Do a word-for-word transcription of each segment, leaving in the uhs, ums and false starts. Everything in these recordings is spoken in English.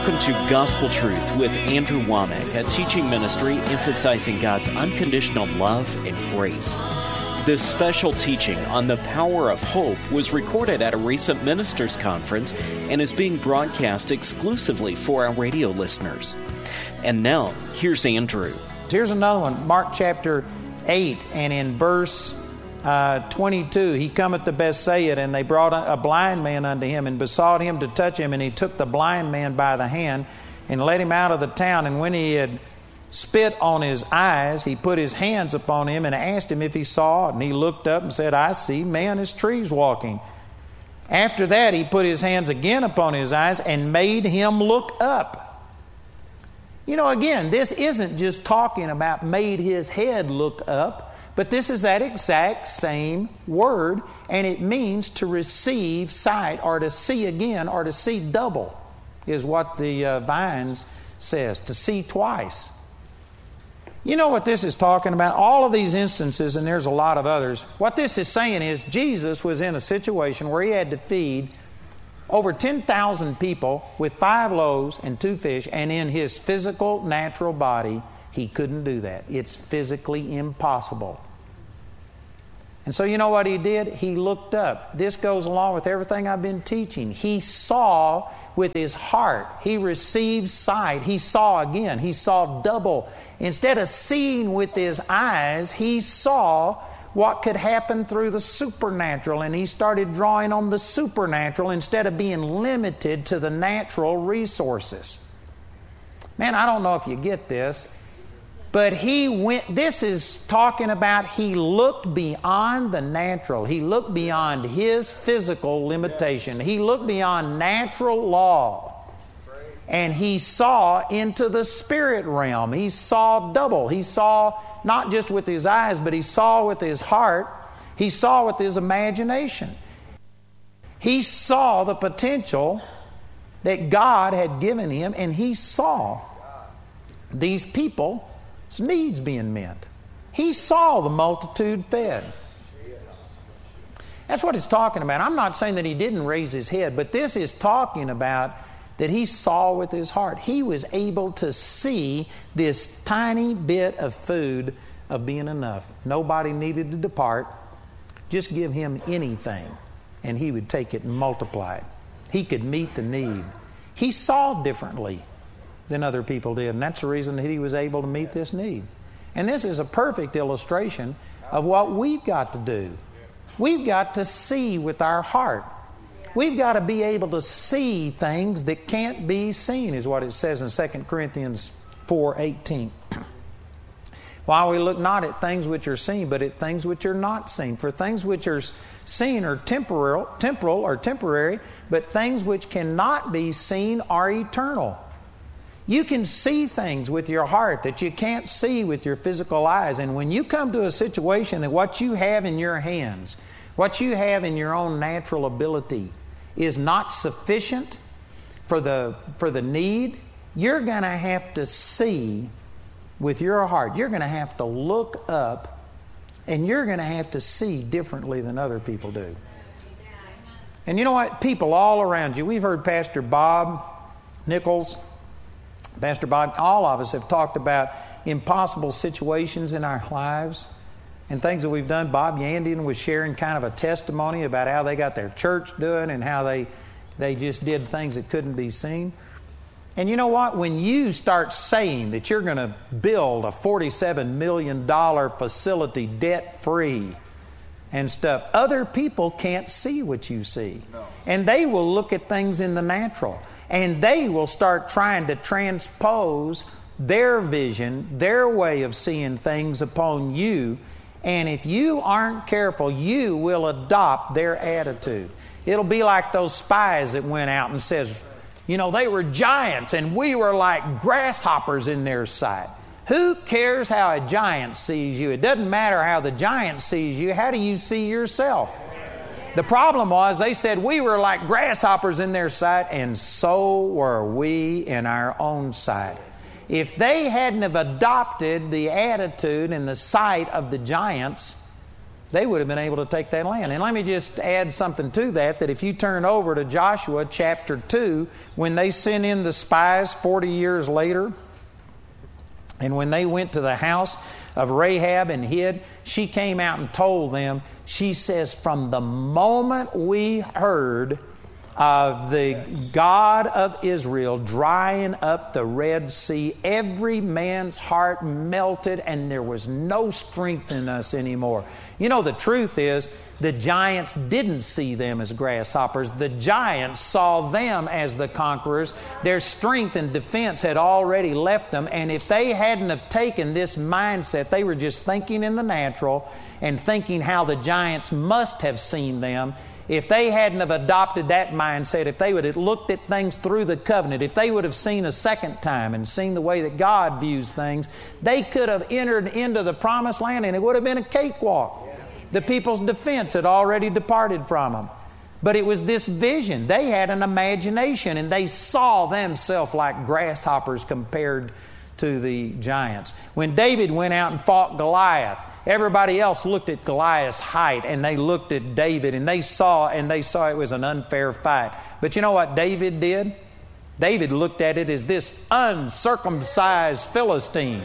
Welcome to Gospel Truth with Andrew Womack, a teaching ministry emphasizing God's unconditional love and grace. This special teaching on the power of hope was recorded at a recent ministers' conference and is being broadcast exclusively for our radio listeners. And now, here's Andrew. Here's another one, Mark chapter eight, and in verse uh, twenty-two, he cometh to Bethsaida, and they brought a blind man unto him, and besought him to touch him, and he took the blind man by the hand, and led him out of the town, and when he had spit on his eyes, he put his hands upon him, and asked him if he saw, and he looked up and said, I see men as trees walking. After that, he put his hands again upon his eyes, and made him look up. You know, again, this isn't just talking about made his head look up, but this is that exact same word, and it means to receive sight, or to see again, or to see double, is what the uh, Vines says, to see twice. You know what this is talking about? All of these instances, and there's a lot of others, what this is saying is Jesus was in a situation where he had to feed over ten thousand people with five loaves and two fish, and in his physical, natural body, he couldn't do that. It's physically impossible. And so you know what he did? He looked up. This goes along with everything I've been teaching. He saw with his heart. He received sight. He saw again. He saw double. Instead of seeing with his eyes, he saw what could happen through the supernatural, and he started drawing on the supernatural instead of being limited to the natural resources. Man, I don't know if you get this, but he went, this is talking about he looked beyond the natural. He looked beyond his physical limitation. He looked beyond natural law. And he saw into the spirit realm. He saw double. He saw not just with his eyes, but he saw with his heart. He saw with his imagination. He saw the potential that God had given him, and he saw these people's needs being met. He saw the multitude fed. That's what it's talking about. I'm not saying that he didn't raise his head, but this is talking about that he saw with his heart. He was able to see this tiny bit of food of being enough. Nobody needed to depart. Just give him anything, and he would take it and multiply it. He could meet the need. He saw differently than other people did, and that's the reason that he was able to meet this need. And this is a perfect illustration of what we've got to do. We've got to see with our heart. We've got to be able to see things that can't be seen, is what it says in Second Corinthians four eighteen. While we look not at things which are seen, but at things which are not seen. For things which are seen are temporal, temporal or temporary, but things which cannot be seen are eternal. You can see things with your heart that you can't see with your physical eyes. And when you come to a situation that what you have in your hands, what you have in your own natural ability is not sufficient for the, for the need, you're going to have to see with your heart. You're going to have to look up, and you're going to have to see differently than other people do. And you know what? People all around you, we've heard Pastor Bob Nichols, Pastor Bob, all of us have talked about impossible situations in our lives and things that we've done. Bob Yandian was sharing kind of a testimony about how they got their church doing and how they, they just did things that couldn't be seen. And you know what? When you start saying that you're going to build a forty-seven million dollars facility debt-free and stuff, other people can't see what you see. No. And they will look at things in the natural. And they will start trying to transpose their vision, their way of seeing things upon you. And if you aren't careful, you will adopt their attitude. It'll be like those spies that went out and says, you know, they were giants and we were like grasshoppers in their sight. Who cares how a giant sees you? It doesn't matter how the giant sees you. How do you see yourself? The problem was they said we were like grasshoppers in their sight, and so were we in our own sight. If they hadn't have adopted the attitude and the sight of the giants, they would have been able to take that land. And let me just add something to that, that if you turn over to Joshua chapter two, when they sent in the spies forty years later, and when they went to the house of Rahab and hid, she came out and told them, she says, from the moment we heard of the God of Israel drying up the Red Sea, every man's heart melted and there was no strength in us anymore. You know, the truth is, the giants didn't see them as grasshoppers. The giants saw them as the conquerors. Their strength and defense had already left them, and if they hadn't have taken this mindset, they were just thinking in the natural and thinking how the giants must have seen them. If they hadn't have adopted that mindset, if they would have looked at things through the covenant, if they would have seen a second time and seen the way that God views things, they could have entered into the promised land and it would have been a cakewalk. The people's defense had already departed from them. But it was this vision. They had an imagination and they saw themselves like grasshoppers compared to the giants. When David went out and fought Goliath, everybody else looked at Goliath's height and they looked at David and they saw and they saw it was an unfair fight. But you know what David did? David looked at it as this uncircumcised Philistine.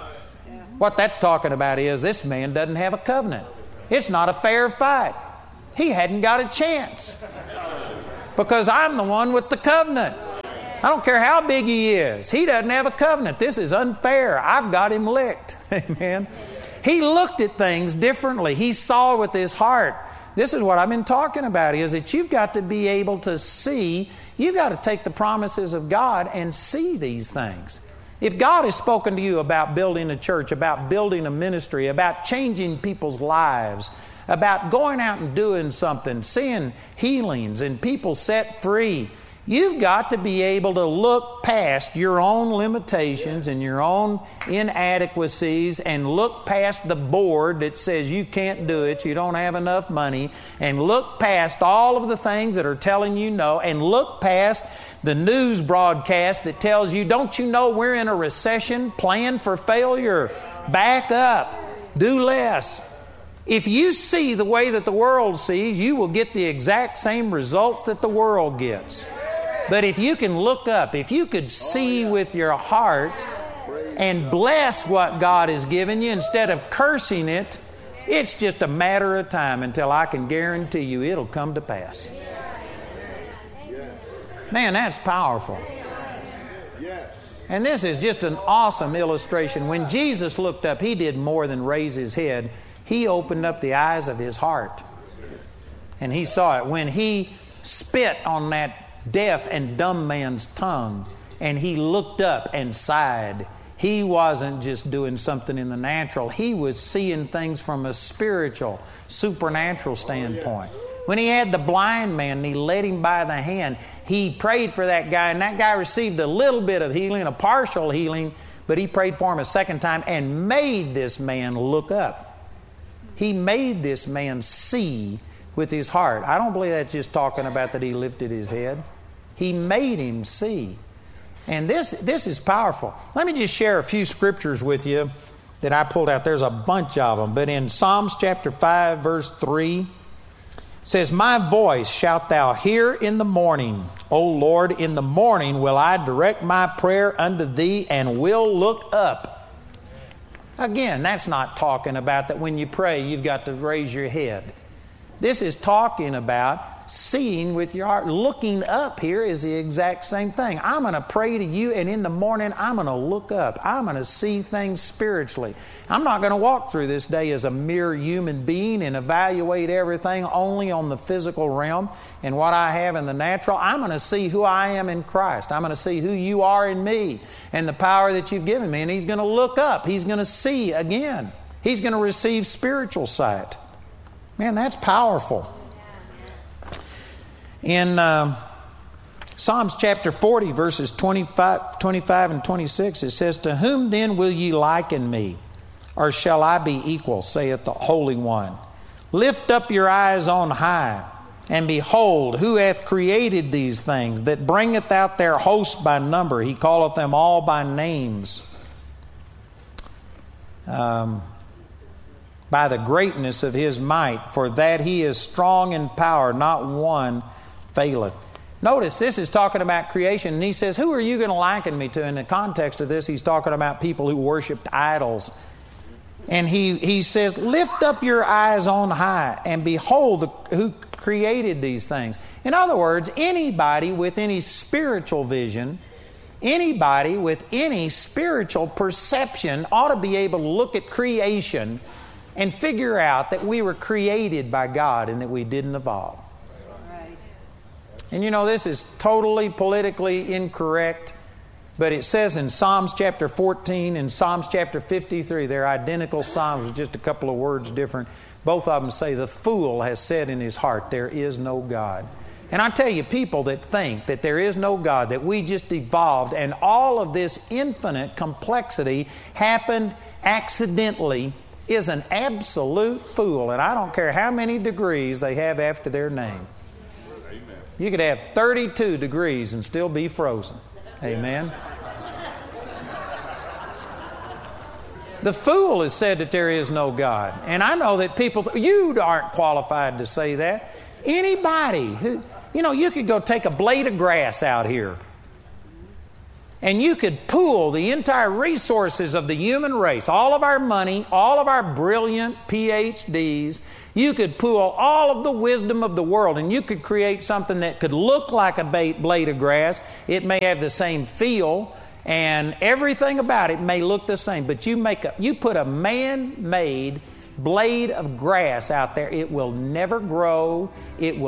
What that's talking about is this man doesn't have a covenant. It's not a fair fight. He hadn't got a chance because I'm the one with the covenant. I don't care how big he is. He doesn't have a covenant. This is unfair. I've got him licked. Amen. He looked at things differently. He saw with his heart. This is what I've been talking about, is that you've got to be able to see. You've got to take the promises of God and see these things. If God has spoken to you about building a church, about building a ministry, about changing people's lives, about going out and doing something, seeing healings and people set free, you've got to be able to look past your own limitations and your own inadequacies and look past the board that says you can't do it, you don't have enough money, and look past all of the things that are telling you no, and look past the news broadcast that tells you, don't you know we're in a recession, plan for failure, back up, do less. If you see the way that the world sees, you will get the exact same results that the world gets. But if you can look up, if you could see with your heart and bless what God has given you instead of cursing it, it's just a matter of time until I can guarantee you it'll come to pass. Man, that's powerful. And this is just an awesome illustration. When Jesus looked up, He did more than raise His head. He opened up the eyes of His heart. And He saw it. When He spit on that deaf and dumb man's tongue and He looked up and sighed, He wasn't just doing something in the natural. He was seeing things from a spiritual, supernatural standpoint. When He had the blind man and He led him by the hand, He prayed for that guy, and that guy received a little bit of healing, a partial healing, but He prayed for him a second time and made this man look up. He made this man see with his heart. I don't believe that's just talking about that he lifted his head. He made him see. And this, this is powerful. Let me just share a few scriptures with you that I pulled out. There's a bunch of them. But in Psalms chapter five, verse three, it says, my voice shalt thou hear in the morning. O Lord, in the morning will I direct my prayer unto Thee and will look up. Again, that's not talking about that when you pray you've got to raise your head. This is talking about seeing with your heart. Looking up here is the exact same thing. I'm going to pray to you, and in the morning I'm going to look up. I'm going to see things spiritually. I'm not going to walk through this day as a mere human being and evaluate everything only on the physical realm and what I have in the natural. I'm going to see who I am in Christ. I'm going to see who you are in me and the power that you've given me. And He's going to look up. He's going to see again. He's going to receive spiritual sight. Man, that's powerful. In uh, Psalms chapter forty, verses twenty-five, twenty-five and twenty-six, it says, to whom then will ye liken me? Or shall I be equal, saith the Holy One? Lift up your eyes on high, and behold, who hath created these things, that bringeth out their host by number? He calleth them all by names. Um... by the greatness of his might, for that he is strong in power, not one faileth. Notice this is talking about creation, and he says, who are you going to liken me to? In the context of this, he's talking about people who worshiped idols. And he, he says, lift up your eyes on high and behold the, who created these things. In other words, anybody with any spiritual vision, anybody with any spiritual perception ought to be able to look at creation and figure out that we were created by God and that we didn't evolve. Right. And you know, this is totally politically incorrect, but it says in Psalms chapter fourteen and Psalms chapter fifty-three, they're identical Psalms with just a couple of words different. Both of them say, the fool has said in his heart, there is no God. And I tell you, people that think that there is no God, that we just evolved, and all of this infinite complexity happened accidentally, is an absolute fool. And I don't care how many degrees they have after their name. Amen. You could have thirty-two degrees and still be frozen. Amen. The fool has said that there is no God. And I know that people, you aren't qualified to say that. Anybody who, you know, you could go take a blade of grass out here and you could pool the entire resources of the human race, all of our money, all of our brilliant P H Ds. You could pool all of the wisdom of the world and you could create something that could look like a blade of grass. It may have the same feel, and everything about it may look the same, but you make a, you put a man-made blade of grass out there, it will never grow, it will